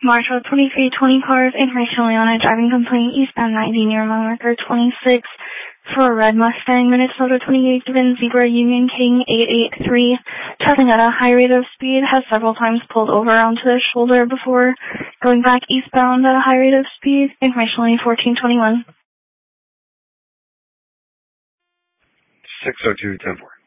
Marshall 2320 cars, information on a driving complaint eastbound 90 near mile marker 26 for a red Mustang, Minnesota 28 VIN Zebra Union King 883, traveling at a high rate of speed, has several times pulled over onto the shoulder before going back eastbound at a high rate of speed, information only 1421. 602-10-4.